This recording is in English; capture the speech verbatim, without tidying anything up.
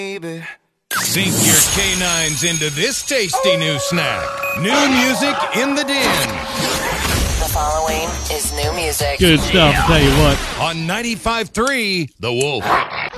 baby. Sink your canines into this tasty new snack. New music in the den. The following is new music. Good stuff, I'll tell you what. On ninety-five point three, The Wolf.